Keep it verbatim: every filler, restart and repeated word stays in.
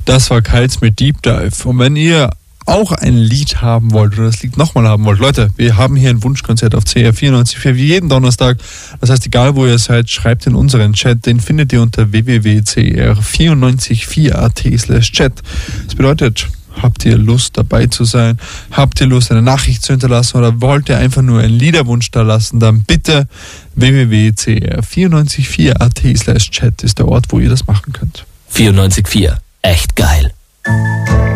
Das war Kals mit Deep Dive. Und wenn ihr auch ein Lied haben wollt oder das Lied nochmal haben wollt, Leute, wir haben hier ein Wunschkonzert auf C R vierundneunzig Komma vier wie jeden Donnerstag. Das heißt, egal wo ihr seid, schreibt in unseren Chat. Den findet ihr unter w w w punkt c r vierundneunzig punkt vier punkt a t slash chat. Das bedeutet, habt ihr Lust dabei zu sein? Habt ihr Lust, eine Nachricht zu hinterlassen oder wollt ihr einfach nur einen Liederwunsch da lassen? Dann bitte w w w punkt c r vierundneunzig punkt vier punkt a t slash chat ist der Ort, wo ihr das machen könnt. vierundneunzig Komma vier. Echt geil.